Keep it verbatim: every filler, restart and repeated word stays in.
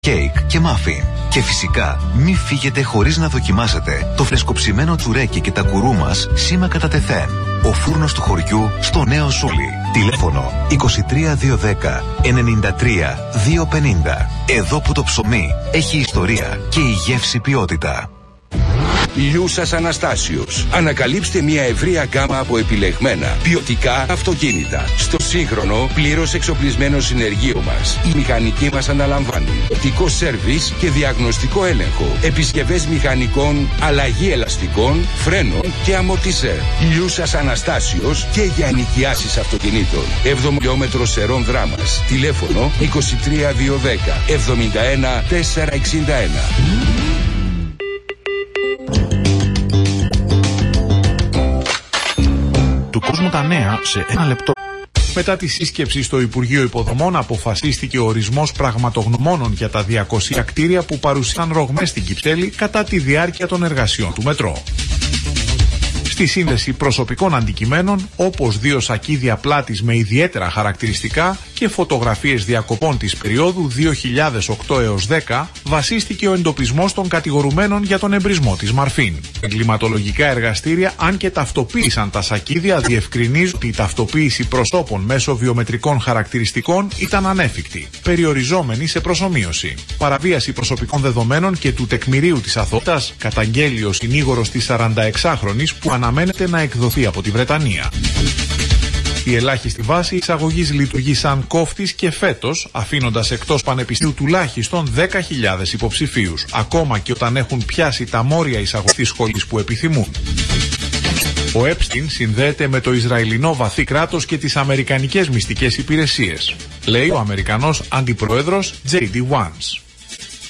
κέικ και μάφιν. Και φυσικά, μη φύγετε χωρίς να δοκιμάσετε το φρεσκοψημένο τσουρέκι και τα κουρού μας σήμα κατά τεθέν. Ο φούρνος του χωριού στο Νέο Σούλι. Τηλέφωνο είκοσι τρία διακόσια δέκα ενενήντα τρία διακόσια πενήντα. Εδώ που το ψωμί έχει ιστορία και η γεύση ποιότητα. Λιούσας Αναστάσιος. Ανακαλύψτε μια ευρεία γκάμα από επιλεγμένα ποιοτικά αυτοκίνητα. Στο σύγχρονο, πλήρως εξοπλισμένο συνεργείο μας, οι μηχανικοί μας αναλαμβάνουν οπτικό σέρβις και διαγνωστικό έλεγχο, επισκευές μηχανικών, αλλαγή ελαστικών, φρένων και αμορτισέρ. Λιούσας Αναστάσιος και για ενοικιάσεις αυτοκινήτων. εβδομήντα χιλιόμετρο Σερών Δράμας. Τηλέφωνο είκοσι τρία διακόσια δέκα εβδομήντα ένα τετρακόσια εξήντα ένα. Του κόσμου τα νέα σε ένα λεπτό. Μετά τη σύσκεψη στο Υπουργείο Υποδομών αποφασίστηκε ο ορισμός πραγματογνωμόνων για τα διακόσια κτίρια που παρουσίασαν ρογμές στην Κυψέλη κατά τη διάρκεια των εργασιών του μετρό. Στη σύνδεση προσωπικών αντικειμένων, όπως δύο σακίδια πλάτης με ιδιαίτερα χαρακτηριστικά και φωτογραφίες διακοπών της περίοδου δύο χιλιάδες οκτώ έως δέκα, βασίστηκε ο εντοπισμός των κατηγορουμένων για τον εμπρισμό της Μαρφίν. Εγκληματολογικά εργαστήρια, αν και ταυτοποίησαν τα σακίδια, διευκρινίζουν ότι η ταυτοποίηση προσώπων μέσω βιομετρικών χαρακτηριστικών ήταν ανέφικτη, περιοριζόμενη σε προσομοίωση. Παραβίαση προσωπικών δεδομένων και του τεκμηρίου της αθωότητας, καταγγέλει ο συνήγορος της σαρανταεξάχρονης που αναμένεται να εκδοθεί από τη Βρετανία. Η ελάχιστη βάση εισαγωγής λειτουργεί σαν κόφτης και φέτος, αφήνοντας εκτός πανεπιστημίου τουλάχιστον δέκα χιλιάδες υποψηφίους, ακόμα και όταν έχουν πιάσει τα μόρια εισαγωγής της σχολής που επιθυμούν. Ο Epstein συνδέεται με το Ισραηλινό βαθύ κράτος και τις αμερικανικές μυστικές υπηρεσίες, λέει ο Αμερικανός αντιπρόεδρος τζέι ντι Vance.